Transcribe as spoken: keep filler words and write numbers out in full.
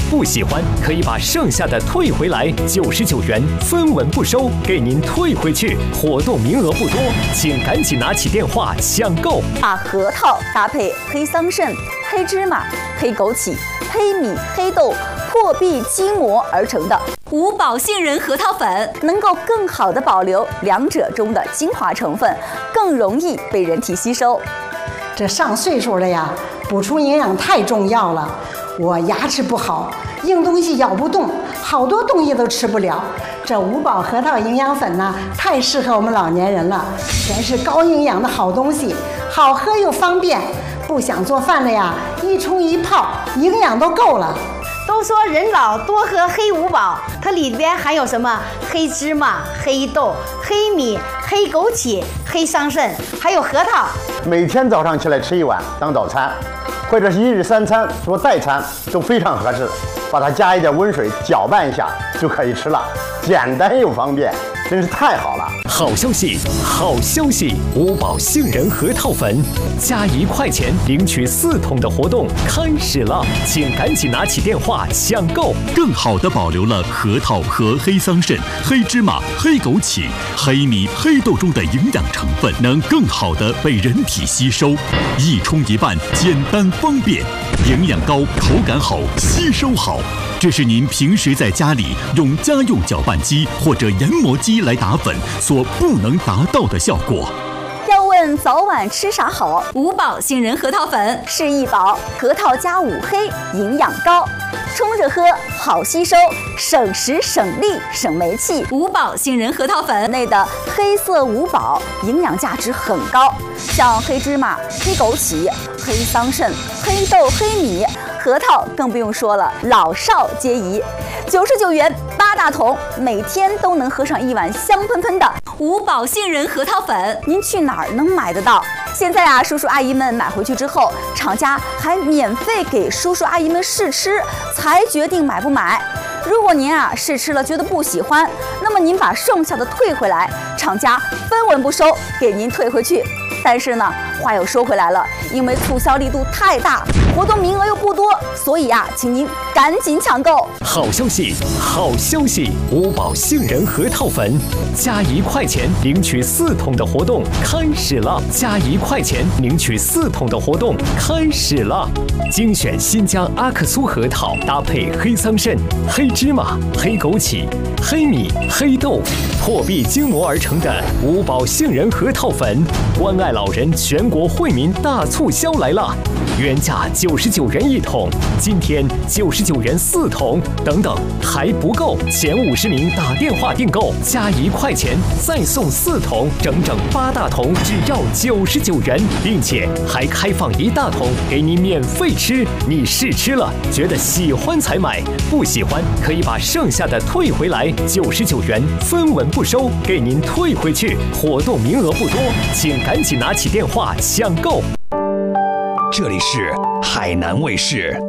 不喜欢可以把剩下的退回来，九十九元分文不收，给您退回去。活动名额不多，请赶紧拿起电话抢购。 把核桃搭配黑桑葚、黑芝麻、黑枸杞、黑米、黑豆破壁筋磨而成的五宝杏仁核桃粉，能够更好的保留两者中的精华成分，更容易被人体吸收。 这上岁数了呀，补充营养太重要了。我牙齿不好，硬东西咬不动，好多东西都吃不了。这五宝核桃营养粉呢，太适合我们老年人了，全是高营养的好东西，好喝又方便。不想做饭了呀，一冲一泡，营养都够了。 都说人老多喝黑五宝，它里边含有什么？黑芝麻、黑豆、黑米、黑枸杞、黑桑葚，还有核桃。 每天早上起来吃一碗当早餐，或者是一日三餐做代餐都非常合适。把它加一点温水搅拌一下就可以吃了，简单又方便，真是太好了。 好消息，好消息！五宝杏仁核桃粉加一块钱领取四桶的活动开始了，请赶紧拿起电话抢购。 更好的保留了核桃和黑桑葚、黑芝麻、黑枸杞、黑米、黑豆中的营养成分，能更好的被人体吸收。一冲一拌，简单方便，营养高，口感好，吸收好。这是您平时在家里用家用搅拌机或者研磨机来打粉所不能达到的效果。 要问早晚吃啥好？五宝杏仁核桃粉是一宝，核桃加五黑，营养高，冲着喝好吸收，省时省力省煤气。五宝杏仁核桃粉内的黑色五宝营养价值很高，像黑芝麻、黑枸杞、黑桑葚、黑豆、黑米。核桃更不用说了，老少皆宜。九十九元八大桶，每天都能喝上一碗香喷喷的五宝杏仁核桃粉。您去哪儿能买得到？现在啊，叔叔阿姨们买回去之后，厂家还免费给叔叔阿姨们试吃，才决定买不买。如果您啊试吃了觉得不喜欢，那么您把剩下的退回来，厂家分文不收，给您退回去。但是呢，话又说回来了，因为促销力度太大，活动名额又不多，所以啊，请您赶紧抢购。 好消息，好消息！五宝杏仁核桃粉加一块钱领取四桶的活动开始了，加一块钱领取四桶的活动开始了。精选新疆阿克苏核桃，搭配黑桑葚、黑芝麻、黑枸杞、黑米、黑豆破壁筋磨而成的五宝杏仁核桃粉，关爱老人全国惠民大促销来了！原价九十九元一桶，今天九十九元四桶，等等还不够，前五十名打电话订购加一块钱再送四桶，整整八大桶只要九十九元，并且还开放一大桶给你免费吃。你试吃了觉得喜欢才买，不喜欢可以把剩下的退回来，九十九元分文不收，给您退回去。活动名额不多，请赶紧拿起电话抢购。 这里是海南卫视。